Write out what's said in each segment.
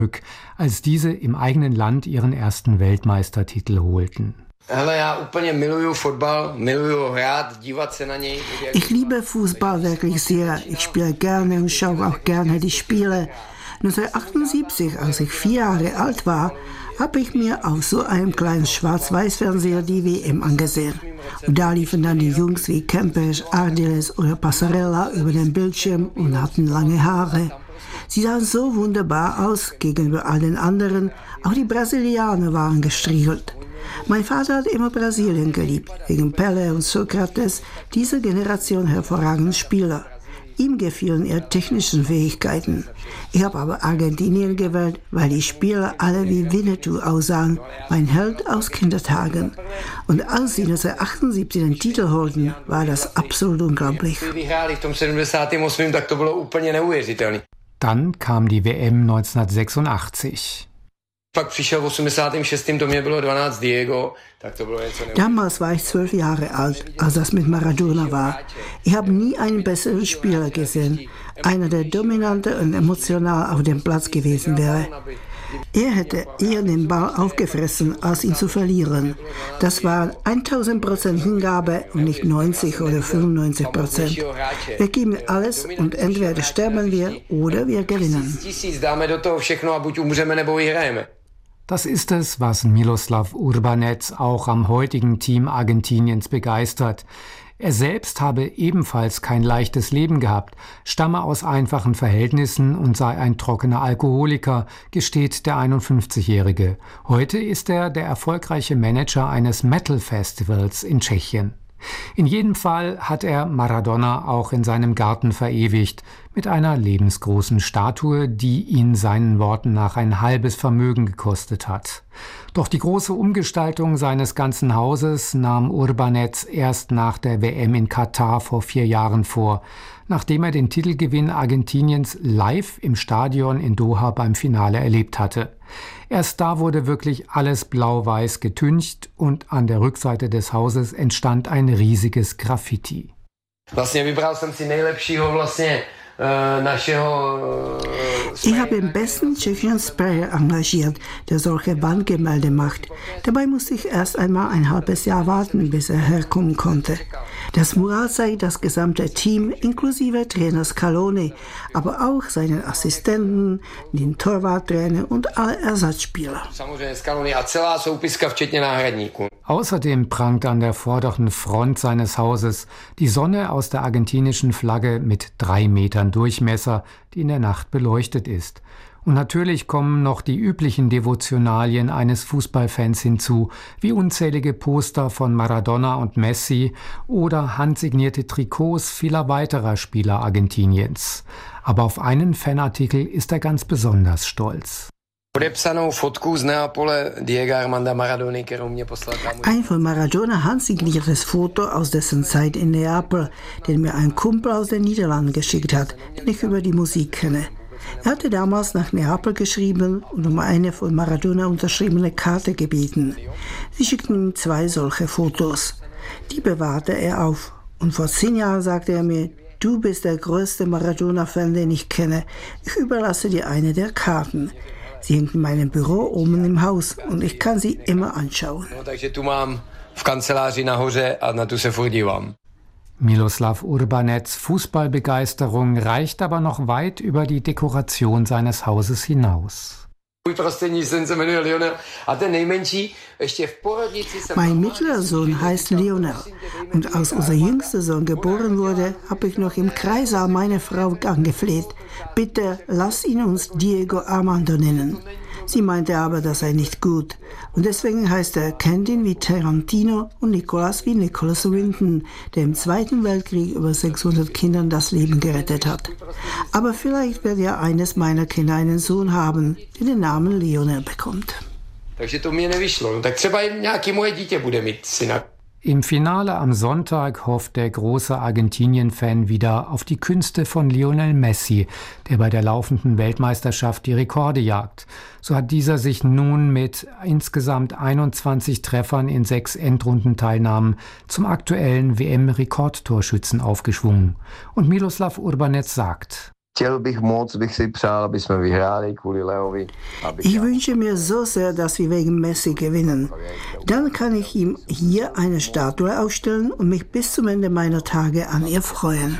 als diese im eigenen Land ihren ersten Weltmeistertitel holten. Ich liebe Fußball wirklich sehr. Ich spiele gerne und schaue auch gerne die Spiele. 1978, als ich 4 Jahre alt war, habe ich mir auf so einem kleinen Schwarz-Weiß-Fernseher die WM angesehen. Und da liefen dann die Jungs wie Kempes, Ardiles oder Passarella über den Bildschirm und hatten lange Haare. Sie sahen so wunderbar aus gegenüber allen anderen. Auch die Brasilianer waren gestriegelt. Mein Vater hat immer Brasilien geliebt, wegen Pelé und Sokrates, diese Generation hervorragender Spieler. Ihm gefielen ihre technischen Fähigkeiten. Ich habe aber Argentinien gewählt, weil die Spieler alle wie Winnetou aussahen, mein Held aus Kindertagen. Und als sie 1978 den Titel holten, war das absolut unglaublich. Dann kam die WM 1986. Damals war ich 12 Jahre alt, als das mit Maradona war. Ich habe nie einen besseren Spieler gesehen, einer, der dominanter und emotional auf dem Platz gewesen wäre. Er hätte eher den Ball aufgefressen, als ihn zu verlieren. Das war 1000% Hingabe und nicht 90 oder 95%. Wir geben alles und entweder sterben wir oder wir gewinnen. Das ist es, was Miroslav Urbanec auch am heutigen Team Argentiniens begeistert. Er selbst habe ebenfalls kein leichtes Leben gehabt, stamme aus einfachen Verhältnissen und sei ein trockener Alkoholiker, gesteht der 51-Jährige. Heute ist er der erfolgreiche Manager eines Metal-Festivals in Tschechien. In jedem Fall hat er Maradona auch in seinem Garten verewigt, mit einer lebensgroßen Statue, die ihn seinen Worten nach ein halbes Vermögen gekostet hat. Doch die große Umgestaltung seines ganzen Hauses nahm Urbanec erst nach der WM in Katar vor 4 Jahren vor, nachdem er den Titelgewinn Argentiniens live im Stadion in Doha beim Finale erlebt hatte. Erst da wurde wirklich alles blau-weiß getüncht und an der Rückseite des Hauses entstand ein riesiges Graffiti. Ich habe den besten tschechischen Sprayer engagiert, der solche Wandgemälde macht. Dabei musste ich erst einmal ein halbes Jahr warten, bis er herkommen konnte. Das Mural zeigt das gesamte Team, inklusive Trainer Scaloni, aber auch seinen Assistenten, den Torwarttrainer und alle Ersatzspieler. Außerdem prangt an der vorderen Front seines Hauses die Sonne aus der argentinischen Flagge mit 3 Metern Durchmesser, die in der Nacht beleuchtet ist. Und natürlich kommen noch die üblichen Devotionalien eines Fußballfans hinzu, wie unzählige Poster von Maradona und Messi oder handsignierte Trikots vieler weiterer Spieler Argentiniens. Aber auf einen Fanartikel ist er ganz besonders stolz. Ein von Maradona handsigniertes Foto aus dessen Zeit in Neapel, den mir ein Kumpel aus den Niederlanden geschickt hat, den ich über die Musik kenne. Er hatte damals nach Neapel geschrieben und um eine von Maradona unterschriebene Karte gebeten. Sie schickten ihm 2 solche Fotos. Die bewahrte er auf. Und vor 10 Jahren sagte er mir, du bist der größte Maradona-Fan, den ich kenne. Ich überlasse dir eine der Karten. Sie hängt in meinem Büro oben im Haus und ich kann sie immer anschauen. Miroslav Urbanecs Fußballbegeisterung reicht aber noch weit über die Dekoration seines Hauses hinaus. Mein mittlerer Sohn heißt Lionel und als unser jüngster Sohn geboren wurde, habe ich noch im Kreissaal meine Frau angefleht. Bitte lass ihn uns Diego Armando nennen. Sie meinte aber, das sei nicht gut. Und deswegen heißt er Quentin wie Tarantino und Nicholas wie Nicholas Winton, der im Zweiten Weltkrieg über 600 Kindern das Leben gerettet hat. Aber vielleicht wird ja eines meiner Kinder einen Sohn haben, der den Namen Lionel bekommt. Im Finale am Sonntag hofft der große Argentinien-Fan wieder auf die Künste von Lionel Messi, der bei der laufenden Weltmeisterschaft die Rekorde jagt. So hat dieser sich nun mit insgesamt 21 Treffern in 6 Endrundenteilnahmen zum aktuellen WM-Rekordtorschützen aufgeschwungen. Und Miroslav Urbanec sagt: Ich wünsche mir so sehr, dass wir wegen Messi gewinnen. Dann kann ich ihm hier eine Statue aufstellen und mich bis zum Ende meiner Tage an ihr freuen.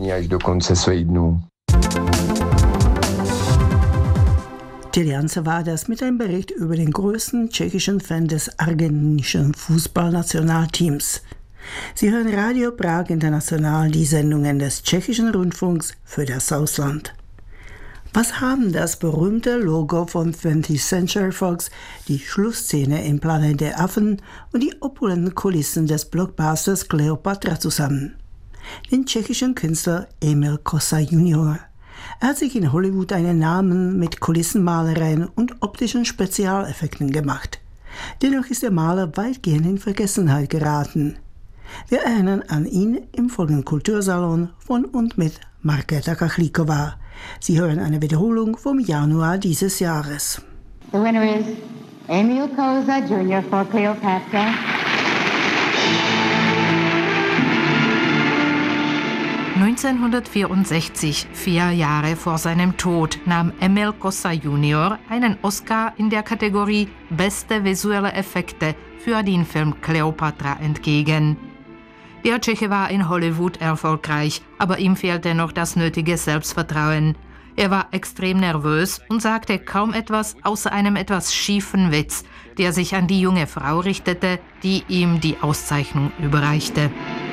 Tiliance war das mit einem Bericht über den größten tschechischen Fan des argentinischen Fußballnationalteams. Sie hören Radio Prag International, die Sendungen des tschechischen Rundfunks für das Ausland. Was haben das berühmte Logo von 20th Century Fox, die Schlussszene im Planet der Affen und die opulenten Kulissen des Blockbusters Kleopatra zusammen? Den tschechischen Künstler Emil Kosa Jr. Er hat sich in Hollywood einen Namen mit Kulissenmalereien und optischen Spezialeffekten gemacht. Dennoch ist der Maler weitgehend in Vergessenheit geraten. Wir erinnern an ihn im folgenden Kultursalon von und mit Markéta Kachlikova. Sie hören eine Wiederholung vom Januar dieses Jahres. The winner is Emil Kosa Jr. for Cleopatra. (1964), 4 Jahre vor seinem Tod, nahm Emil Kosa Jr. einen Oscar in der Kategorie Beste visuelle Effekte für den Film Cleopatra entgegen. Der Tscheche war in Hollywood erfolgreich, aber ihm fehlte noch das nötige Selbstvertrauen. Er war extrem nervös und sagte kaum etwas außer einem etwas schiefen Witz, der sich an die junge Frau richtete, die ihm die Auszeichnung überreichte.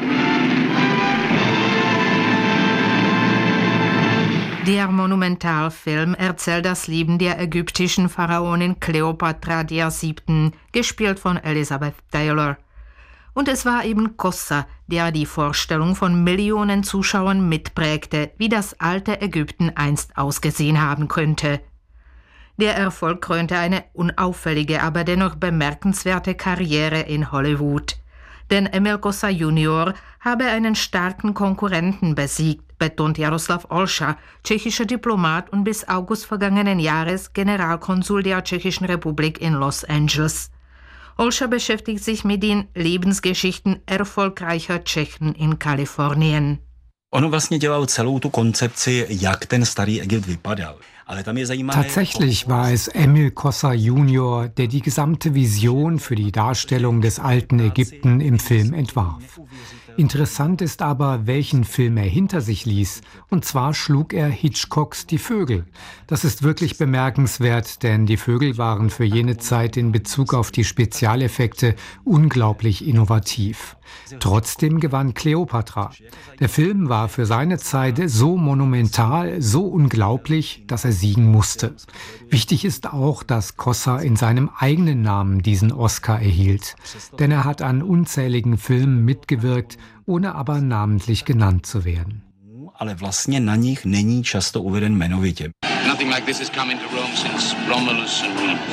Der Monumentalfilm erzählt das Leben der ägyptischen Pharaonin Kleopatra VII., gespielt von Elizabeth Taylor. Und es war eben Kosa, der die Vorstellung von Millionen Zuschauern mitprägte, wie das alte Ägypten einst ausgesehen haben könnte. Der Erfolg krönte eine unauffällige, aber dennoch bemerkenswerte Karriere in Hollywood. Denn Emil Kosa Jr. habe einen starken Konkurrenten besiegt, betont Jaroslav Olša, tschechischer Diplomat und bis August vergangenen Jahres Generalkonsul der Tschechischen Republik in Los Angeles. Olša beschäftigt sich mit den Lebensgeschichten erfolgreicher Tschechen in Kalifornien. Ono vlastně dělal celou tu koncepci, jak ten starý Egypt vypadal. Tatsächlich war es Emil Kosa Jr., der die gesamte Vision für die Darstellung des alten Ägypten im Film entwarf. Interessant ist aber, welchen Film er hinter sich ließ. Und zwar schlug er Hitchcocks Die Vögel. Das ist wirklich bemerkenswert, denn die Vögel waren für jene Zeit in Bezug auf die Spezialeffekte unglaublich innovativ. Trotzdem gewann Kleopatra. Der Film war für seine Zeit so monumental, so unglaublich, dass er siegen musste. Wichtig ist auch, dass Kosa in seinem eigenen Namen diesen Oscar erhielt. Denn er hat an unzähligen Filmen mitgewirkt, ohne aber namentlich genannt zu werden. Ale vlastně na nich není často uveden jmenovitě. Nothing like this has come into Rome since Romulus and Remus.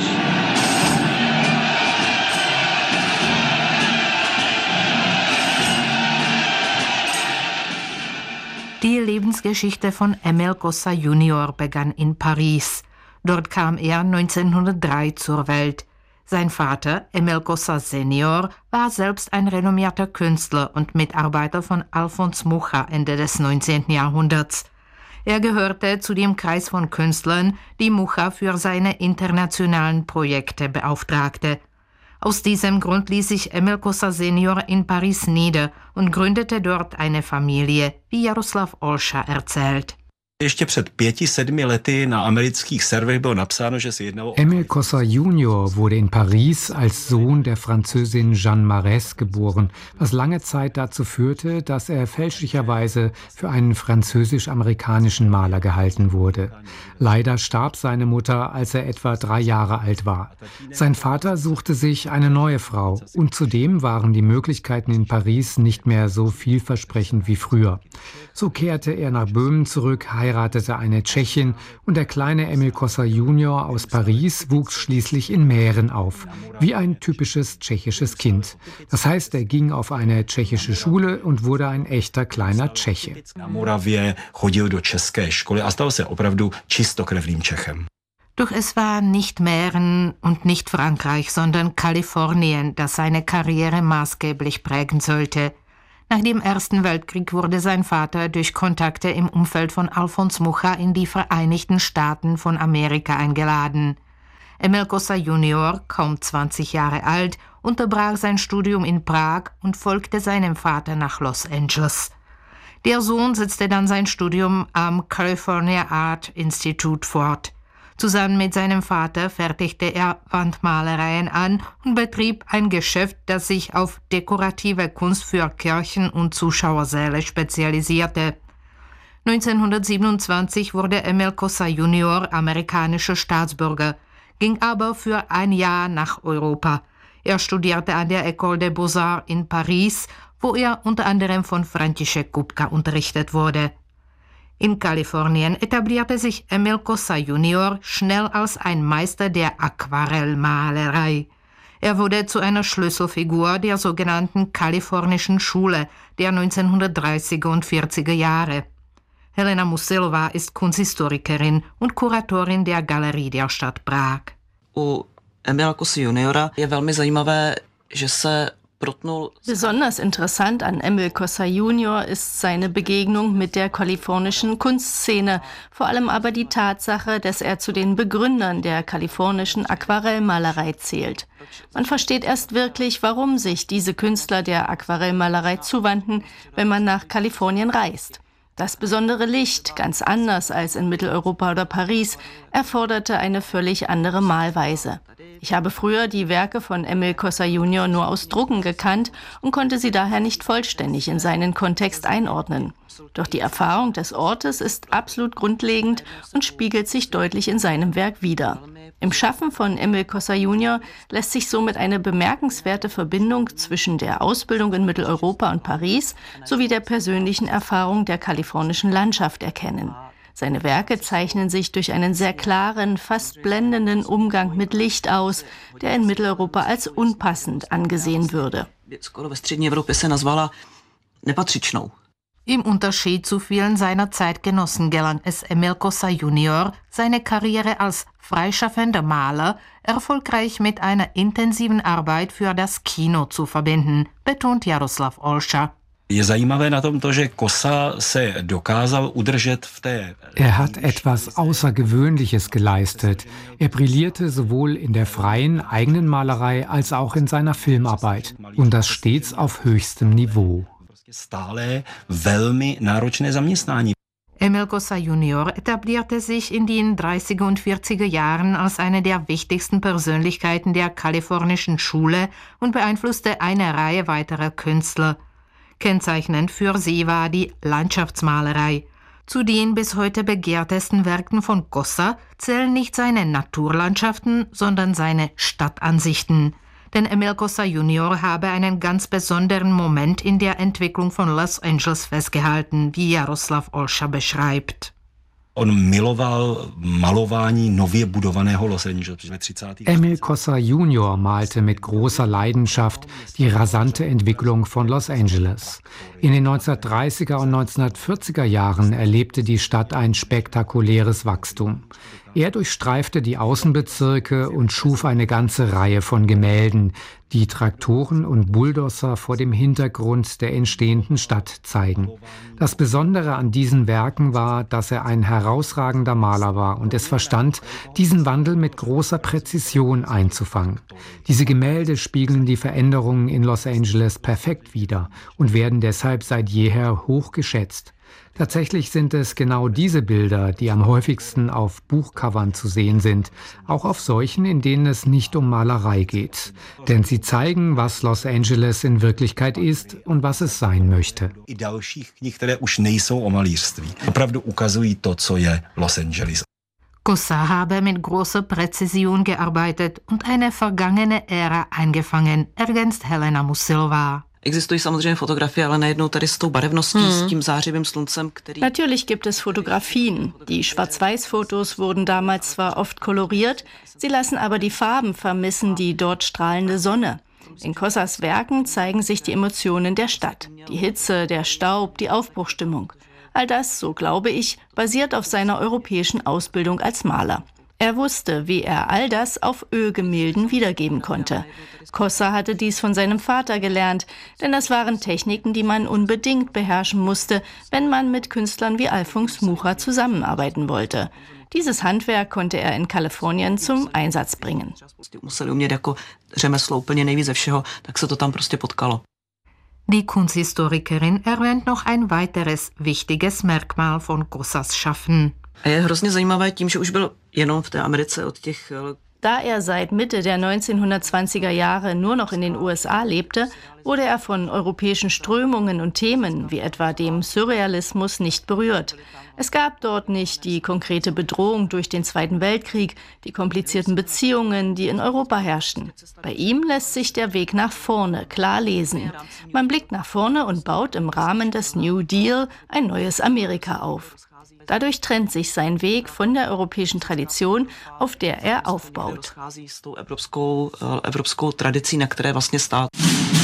Die Lebensgeschichte von Emil Kosa Jr. begann in Paris. Dort kam er 1903 zur Welt. Sein Vater, Emil Kosa Senior, war selbst ein renommierter Künstler und Mitarbeiter von Alfons Mucha Ende des 19. Jahrhunderts. Er gehörte zu dem Kreis von Künstlern, die Mucha für seine internationalen Projekte beauftragte. Aus diesem Grund ließ sich Emil Kosa Senior in Paris nieder und gründete dort eine Familie, wie Jaroslav Olša erzählt. Ještě před 5-7 lety na amerických serverech bylo napsáno, že se jednalo... Emil Kosa Jr. wurde in Paris als Sohn der Französin Jeanne Marès geboren, was lange Zeit dazu führte, dass er fälschlicherweise für einen französisch-amerikanischen Maler gehalten wurde. Leider starb seine Mutter, als er etwa 3 Jahre alt war. Sein Vater suchte sich eine neue Frau und zudem waren die Möglichkeiten in Paris nicht mehr so vielversprechend wie früher. So kehrte er nach Böhmen zurück, heiratete eine Tschechin und der kleine Emil Kosa Jr. aus Paris wuchs schließlich in Mähren auf, wie ein typisches tschechisches Kind. Das heißt, er ging auf eine tschechische Schule und wurde ein echter kleiner Tscheche. Na Moravě chodil do české školy a stal se opravdu čistokrevným Čechem. Doch es war nicht Mähren und nicht Frankreich, sondern Kalifornien, das seine Karriere maßgeblich prägen sollte. Nach dem Ersten Weltkrieg wurde sein Vater durch Kontakte im Umfeld von Alfons Mucha in die Vereinigten Staaten von Amerika eingeladen. Emil Kosa Junior, kaum 20 Jahre alt, unterbrach sein Studium in Prag und folgte seinem Vater nach Los Angeles. Der Sohn setzte dann sein Studium am California Art Institute fort. Zusammen mit seinem Vater fertigte er Wandmalereien an und betrieb ein Geschäft, das sich auf dekorative Kunst für Kirchen und Zuschauersäle spezialisierte. 1927 wurde Emil Kosa Junior amerikanischer Staatsbürger, ging aber für ein Jahr nach Europa. Er studierte an der École des Beaux-Arts in Paris, wo er unter anderem von František Kupka unterrichtet wurde. In Kalifornien etablierte sich Emil Kosa Junior schnell als ein Meister der Aquarellmalerei. Er wurde zu einer Schlüsselfigur der sogenannten kalifornischen Schule der 1930er und 40er Jahre. Helena Musilova ist Kunsthistorikerin und Kuratorin der Galerie der Stadt Prag. U Emila Kosy juniora je velmi zajímavé, že se Besonders interessant an Emil Kosa Junior ist seine Begegnung mit der kalifornischen Kunstszene, vor allem aber die Tatsache, dass er zu den Begründern der kalifornischen Aquarellmalerei zählt. Man versteht erst wirklich, warum sich diese Künstler der Aquarellmalerei zuwandten, wenn man nach Kalifornien reist. Das besondere Licht, ganz anders als in Mitteleuropa oder Paris, erforderte eine völlig andere Malweise. Ich habe früher die Werke von Emil Kosa Junior nur aus Drucken gekannt und konnte sie daher nicht vollständig in seinen Kontext einordnen. Doch die Erfahrung des Ortes ist absolut grundlegend und spiegelt sich deutlich in seinem Werk wider. Im Schaffen von Emil Kosa Junior lässt sich somit eine bemerkenswerte Verbindung zwischen der Ausbildung in Mitteleuropa und Paris sowie der persönlichen Erfahrung der kalifornischen Landschaft erkennen. Seine Werke zeichnen sich durch einen sehr klaren, fast blendenden Umgang mit Licht aus, der in Mitteleuropa als unpassend angesehen würde. Im Unterschied zu vielen seiner Zeitgenossen gelang es Emil Kosa Junior, seine Karriere als freischaffender Maler erfolgreich mit einer intensiven Arbeit für das Kino zu verbinden, betont Jaroslav Olša. Er hat etwas Außergewöhnliches geleistet. Er brillierte sowohl in der freien eigenen Malerei als auch in seiner Filmarbeit. Und das stets auf höchstem Niveau. Emil Kosa Junior etablierte sich in den 30er und 40er Jahren als eine der wichtigsten Persönlichkeiten der kalifornischen Schule und beeinflusste eine Reihe weiterer Künstler. Kennzeichnend für sie war die Landschaftsmalerei. Zu den bis heute begehrtesten Werken von Kosa zählen nicht seine Naturlandschaften, sondern seine Stadtansichten. Denn Emil Kosa Junior habe einen ganz besonderen Moment in der Entwicklung von Los Angeles festgehalten, wie Jaroslav Olša beschreibt. Emil Kosa Junior malte mit großer Leidenschaft die rasante Entwicklung von Los Angeles. In den 1930er und 1940er Jahren erlebte die Stadt ein spektakuläres Wachstum. Er durchstreifte die Außenbezirke und schuf eine ganze Reihe von Gemälden, die Traktoren und Bulldozer vor dem Hintergrund der entstehenden Stadt zeigen. Das Besondere an diesen Werken war, dass er ein herausragender Maler war und es verstand, diesen Wandel mit großer Präzision einzufangen. Diese Gemälde spiegeln die Veränderungen in Los Angeles perfekt wider und werden deshalb seit jeher hoch geschätzt. Tatsächlich sind es genau diese Bilder, die am häufigsten auf Buchcovern zu sehen sind, auch auf solchen, in denen es nicht um Malerei geht. Denn sie zeigen, was Los Angeles in Wirklichkeit ist und was es sein möchte. Kosa habe mit großer Präzision gearbeitet und eine vergangene Ära eingefangen, ergänzt Helena Musilova. Existují samozřejmě fotografie, ale najednou tady s tou barevností, s tím zářivým sluncem, který... Natürlich gibt es Fotografien. Die Schwarz-Weiß-Fotos wurden damals zwar oft koloriert, sie lassen aber die Farben vermissen, die dort strahlende Sonne. In Kosas Werken zeigen sich die Emotionen der Stadt. Die Hitze, der Staub, die Aufbruchstimmung. All das, so glaube ich, basiert auf seiner europäischen Ausbildung als Maler. Er wusste, wie er all das auf Ölgemälden wiedergeben konnte. Kossa hatte dies von seinem Vater gelernt, denn das waren Techniken, die man unbedingt beherrschen musste, wenn man mit Künstlern wie Alfons Mucha zusammenarbeiten wollte. Dieses Handwerk konnte er in Kalifornien zum Einsatz bringen. Die Kunsthistorikerin erwähnt noch ein weiteres wichtiges Merkmal von Kossas Schaffen. Da er seit Mitte der 1920er Jahre nur noch in den USA lebte, wurde er von europäischen Strömungen und Themen, wie etwa dem Surrealismus, nicht berührt. Es gab dort nicht die konkrete Bedrohung durch den Zweiten Weltkrieg, die komplizierten Beziehungen, die in Europa herrschten. Bei ihm lässt sich der Weg nach vorne klar lesen. Man blickt nach vorne und baut im Rahmen des New Deal ein neues Amerika auf. Dadurch trennt sich sein Weg von der europäischen Tradition, auf der er aufbaut.